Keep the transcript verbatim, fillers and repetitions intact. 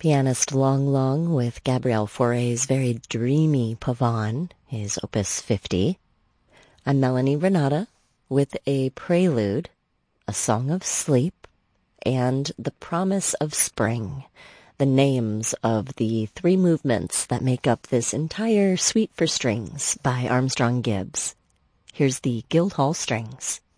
Pianist Long Long with Gabriel Fauré's very dreamy Pavane, his Opus fifty. I'm Melanie Renata with a prelude, A Song of Sleep, and The Promise of Spring, the names of the three movements that make up this entire Suite for Strings by Armstrong Gibbs. Here's the Guildhall Strings.